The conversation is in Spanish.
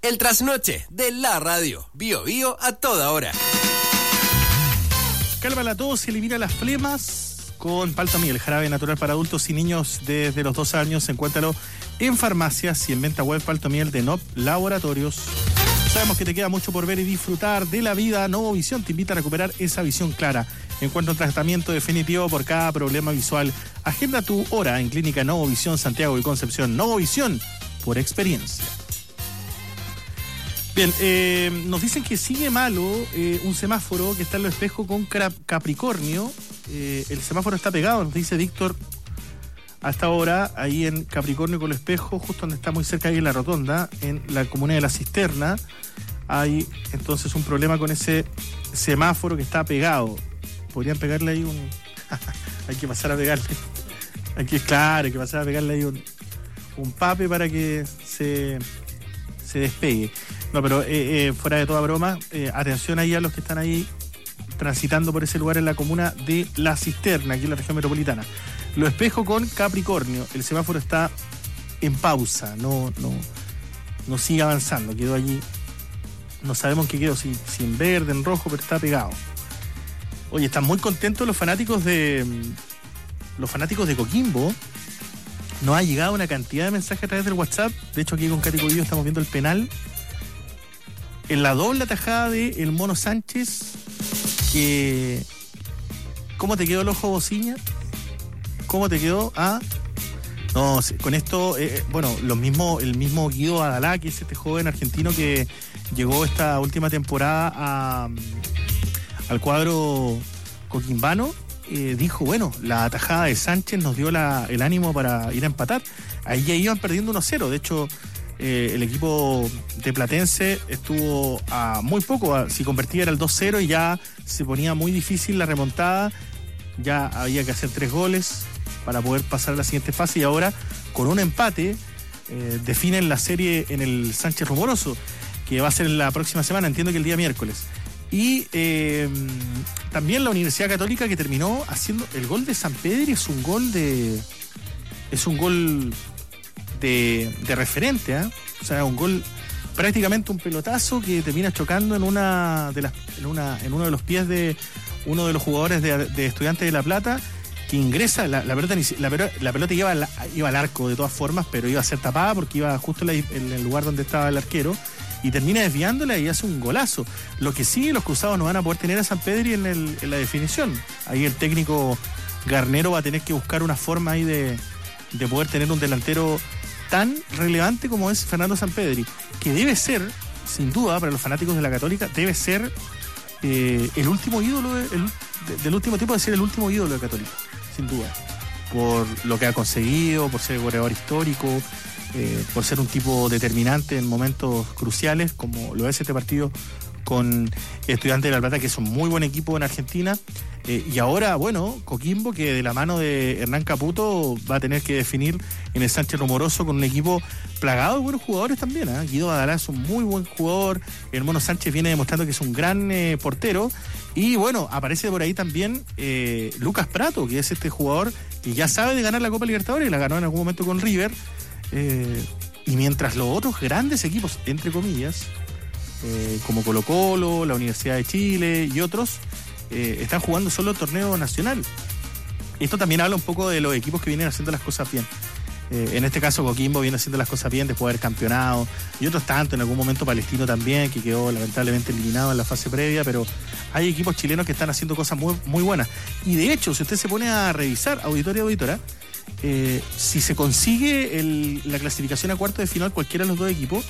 El trasnoche de la radio. Bio Bio a toda hora. Calma la tos y elimina las flemas con Paltomiel, jarabe natural para adultos y niños desde los 2 años. Encuéntralo en farmacias y en venta web. Paltomiel de NOP Laboratorios. Sabemos que te queda mucho por ver y disfrutar de la vida. Novovisión te invita a recuperar esa visión clara. Encuentra un tratamiento definitivo por cada problema visual. Agenda tu hora en Clínica Novovisión Santiago y Concepción. Novovisión por experiencia. Bien, nos dicen que sigue malo un semáforo que está en los espejos con Capricornio. El semáforo está pegado, nos dice Víctor, hasta ahora, ahí en Capricornio con los espejos, justo donde está muy cerca ahí en la rotonda, en la comuna de La Cisterna. Hay entonces un problema con ese semáforo que está pegado. Podrían pegarle ahí un... hay que pasar a pegarle. Hay que pasar a pegarle ahí un pape para que se despegue. No, pero fuera de toda broma, atención ahí a los que están ahí transitando por ese lugar en la comuna de La Cisterna, aquí en la región metropolitana. Lo espejo con Capricornio. El semáforo está en pausa, no sigue avanzando, quedó allí. No sabemos qué quedó, si en verde, en rojo, pero está pegado. Oye, están muy contentos los fanáticos de Coquimbo. Nos ha llegado una cantidad de mensajes a través del WhatsApp. De hecho, aquí con Katy Cobillo estamos viendo el penal. En la doble atajada de el Mono Sánchez, que... ¿Cómo te quedó el ojo, Bociña? ¿Cómo te quedó? No, con esto, el mismo Guido Adalá, que es este joven argentino que llegó esta última temporada al cuadro coquimbano, dijo, bueno, la atajada de Sánchez nos dio el ánimo para ir a empatar. Ahí ya iban perdiendo 1-0, de hecho... el equipo de Platense estuvo a muy poco, si convertía era el 2-0 y ya se ponía muy difícil la remontada, ya había que hacer 3 goles para poder pasar a la siguiente fase y ahora con un empate definen la serie en el Sánchez Rumoroso, que va a ser la próxima semana, entiendo que el día miércoles. Y también la Universidad Católica, que terminó haciendo el gol de San Pedro, es un gol de referente, ¿eh? O sea, un gol, prácticamente un pelotazo que termina chocando en uno de los pies de uno de los jugadores de Estudiantes de La Plata, que ingresa, la pelota iba al arco de todas formas, pero iba a ser tapada porque iba justo en el lugar donde estaba el arquero, y termina desviándola y hace un golazo. Lo que sí, los cruzados no van a poder tener a San Pedro en la definición. Ahí el técnico Garnero va a tener que buscar una forma ahí de poder tener un delantero tan relevante como es Fernando Sampedri, que debe ser, sin duda, para los fanáticos de la Católica, debe ser el último ídolo del último tiempo, de ser el último ídolo de Católica, sin duda, por lo que ha conseguido, por ser goleador histórico, por ser un tipo determinante en momentos cruciales, como lo es este partido con Estudiantes de La Plata, que es un muy buen equipo en Argentina. Y ahora, bueno, Coquimbo, que de la mano de Hernán Caputo va a tener que definir en el Sánchez Rumoroso con un equipo plagado de buenos jugadores también, ¿eh? Guido Adalá es un muy buen jugador, el Mono Sánchez viene demostrando que es un gran portero, y bueno, aparece por ahí también Lucas Prato, que es este jugador que ya sabe de ganar la Copa Libertadores, la ganó en algún momento con River, y mientras los otros grandes equipos, entre comillas, como Colo-Colo, la Universidad de Chile y otros, están jugando solo el torneo nacional. Esto también habla un poco de los equipos que vienen haciendo las cosas bien. En este caso Coquimbo viene haciendo las cosas bien después de haber campeonado, y otros tanto, en algún momento Palestino también, que quedó lamentablemente eliminado en la fase previa, pero hay equipos chilenos que están haciendo cosas muy, muy buenas. Y de hecho, si usted se pone a revisar, auditorio y auditora, si se consigue la clasificación a cuartos de final cualquiera de los dos equipos,